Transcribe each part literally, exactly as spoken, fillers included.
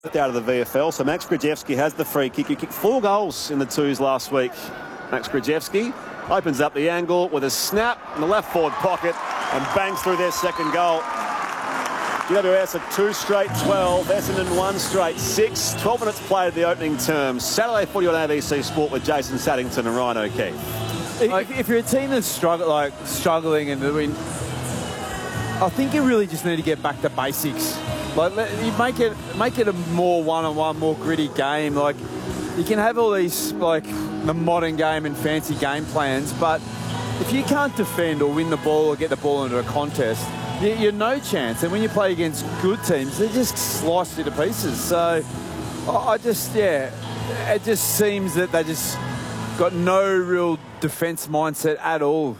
out of the V F L. So Max Grajewski has the free kick. He kicked four goals in the twos last week. Max Grajewski opens up the angle with a snap in the left forward pocket and bangs through their second goal. G W S at two straight twelve, Essendon one straight six. twelve minutes played at the opening term. Saturday footy on A B C Sport with Jason Saddington and Ryan O'Keefe. Like, if you're a team that's struggle, like struggling and doing, I think you really just need to get back to basics. Like, you make it make it a more one-on-one, more gritty game. Like, you can have all these like the modern game and fancy game plans, but if you can't defend or win the ball or get the ball into a contest, you're no chance. And when you play against good teams, they just slice you to pieces. So I just, yeah, it just seems that they just got no real defence mindset at all.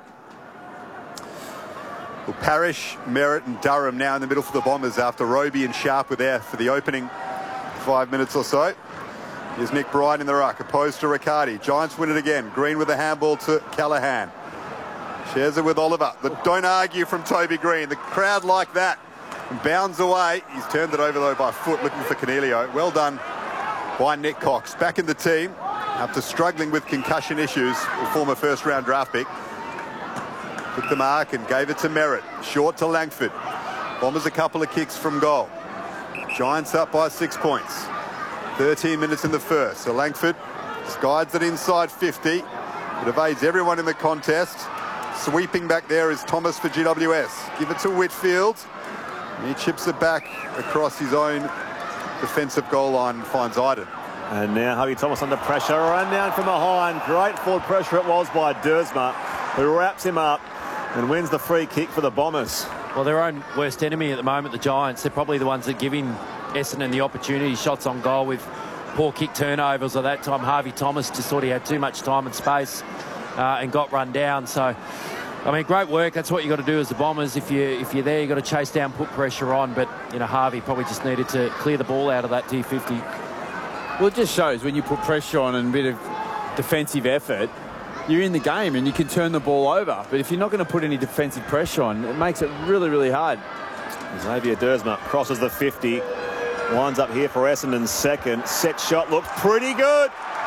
Well, Parish, Merritt and Durham now in the middle for the Bombers after Roby and Sharp were there for the opening five minutes or so. Here's Nick Bryan in the ruck, opposed to Riccardi. Giants win it again. Green with a handball to Callaghan. Shares it with Oliver. The don't argue from Toby Green. The crowd like that. And bounds away. He's turned it over, though, by foot, looking for Cornelio. Well done by Nick Cox. Back in the team after struggling with concussion issues, a former first-round draft pick. Took the mark and gave it to Merritt. Short to Langford. Bombers a couple of kicks from goal. Giants up by six points. thirteen minutes in the first. So Langford skides it inside fifty. It evades everyone in the contest. Sweeping back there is Thomas for G W S. Give it to Whitfield. And he chips it back across his own defensive goal line and finds Iden. And now Harvey Thomas under pressure. Run down from behind. Great forward pressure it was by Dersma, who wraps him up and wins the free kick for the Bombers. Well, their own worst enemy at the moment, the Giants. They're probably the ones that give him Essendon the opportunity. Shots on goal with poor kick turnovers. At that time, Harvey Thomas just thought he had too much time and space uh, and got run down. So, I mean, great work. That's what you got to do as the Bombers. If you if you're there, you got to chase down, put pressure on. But you know, Harvey probably just needed to clear the ball out of that T fifty. Well, it just shows when you put pressure on and a bit of defensive effort, you're in the game and you can turn the ball over. But if you're not going to put any defensive pressure on, it makes it really, really hard. Xavier Dersma crosses the fifty. Lines up here for Essendon's second. Set shot looks pretty good.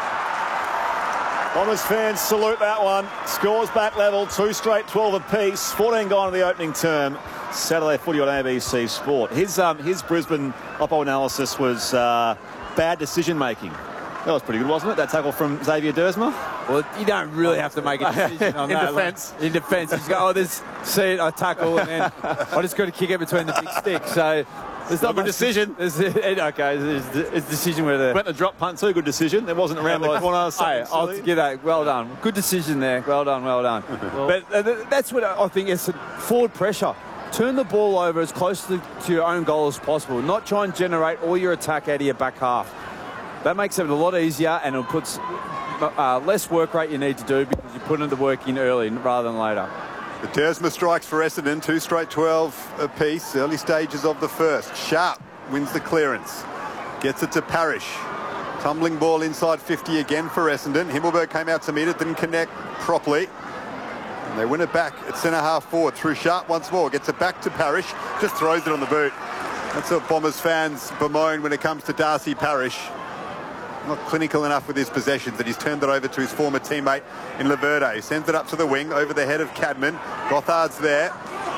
Bombers fans salute that one. Scores back level, two straight twelve apiece. fourteen gone in the opening term. Saturday footy on A B C Sport. His um, his Brisbane Oppo analysis was uh, bad decision making. That was pretty good, wasn't it? That tackle from Xavier Dersma. Well, you don't really have to make a decision on in that. defence. Like, in defence, you just go, oh, there's see it, I tackle, and then I just got to kick it between the big sticks. So there's not a good decision. There's, okay, it's a decision where the went to drop punt too. Good decision. It wasn't around the corner. Hey, I'll give that. Well done. Good decision there. Well done. Well done. Well, but uh, that's what I think is forward pressure. Turn the ball over as close to, to your own goal as possible. Not try and generate all your attack out of your back half. That makes it a lot easier, and it puts uh, less work rate you need to do because you put in the work in early rather than later. The Dersma strikes for Essendon, two straight twelve apiece. Early stages of the first. Sharp wins the clearance. Gets it to Parish. Tumbling ball inside fifty again for Essendon. Himmelberg came out to meet it, didn't connect properly. And they win it back at centre half forward through Sharp once more. Gets it back to Parish. Just throws it on the boot. That's what Bombers fans bemoan when it comes to Darcy Parish. Not clinical enough with his possessions, that he's turned it over to his former teammate in Laverde. He sends it up to the wing over the head of Cadman. Gothard's there.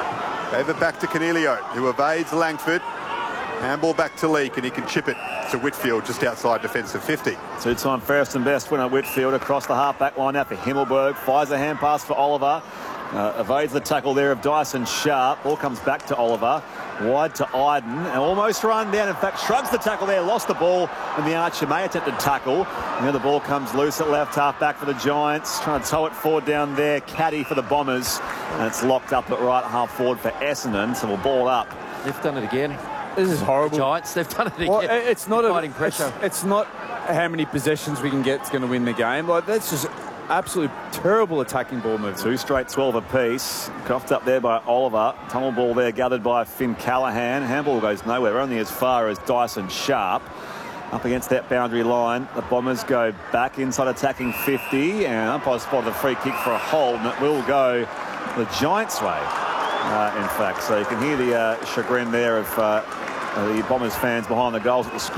Gave it back to Cornelio, who evades Langford. Handball back to Leake, and he can chip it to Whitfield just outside defensive fifty. Two-time first and best winner Whitfield across the half-back line now for Himmelberg. Fires a hand pass for Oliver. Uh, evades the tackle there of Dyson Sharp. Ball comes back to Oliver. Wide to Iden. And almost run down. In fact, shrugs the tackle there. Lost the ball. And the Archer may attempt to tackle. And now the ball comes loose at left half-back for the Giants. Trying to tow it forward down there. Caddy for the Bombers. And it's locked up at right half-forward for Essendon. So we'll ball up. They've done it again. This is horrible. The Giants, they've done it again. Well, it's not fighting a, pressure. It's, it's not how many possessions we can get is going to win the game. Like, that's just absolutely terrible attacking ball movement. Two straight twelve apiece. Coughed up there by Oliver. Tunnel ball there gathered by Finn Callaghan. Handball goes nowhere, only as far as Dyson Sharp. Up against that boundary line, the Bombers go back inside attacking fifty, and umpire spotted a free kick for a hold, and it will go the Giants' way, uh, in fact. So you can hear the uh, chagrin there of uh, uh, the Bombers fans behind the goals at the school.